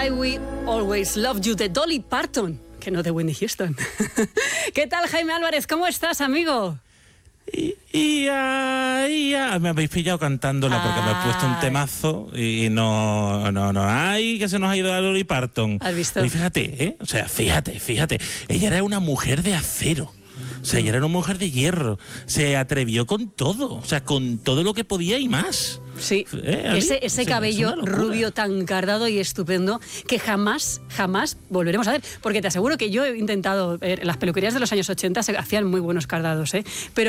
I Will Always Love You de Dolly Parton, que no de Whitney Houston. ¿Qué tal, Jaime Álvarez? ¿Cómo estás, amigo? Me habéis pillado cantándola porque me he puesto un temazo y no. ¡Ay, que se nos ha ido a Dolly Parton! ¿Has visto? Y fíjate, ¿eh? O sea, fíjate. Ella era una mujer de acero. O sea, ella era una mujer de hierro. Se atrevió con todo. O sea, con todo lo que podía y más. Sí, ese cabello rubio tan cardado y estupendo que jamás volveremos a ver. Porque te aseguro que yo he intentado ver, en las peluquerías de los años 80 se hacían muy buenos cardados, ¿eh? Pero